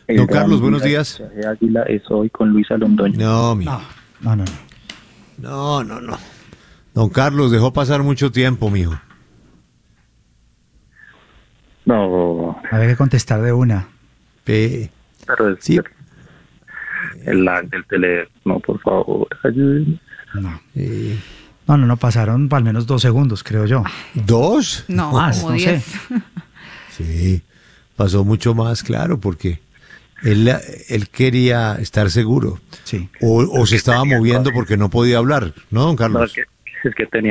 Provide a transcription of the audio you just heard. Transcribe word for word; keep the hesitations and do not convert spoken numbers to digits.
El Don gran Carlos, buenos día días. del fichaje de Águila es hoy con Luisa Londoño. No, mijo. No, no, no, no. No, no, no. Don Carlos dejó pasar mucho tiempo, mijo. No, Había que contestar de una. Pe- pero es Sí. el lag del teléfono, por favor, ayúdenme. No. eh, No, no, no, pasaron al menos dos segundos, creo yo. ¿Dos? No, Más, como no sé. diez. Sí, pasó mucho más, claro, porque él, él quería estar seguro. Sí. O, o se estaba tenía moviendo COVID. porque no podía hablar, ¿no, don No, Carlos? es que, es que tenía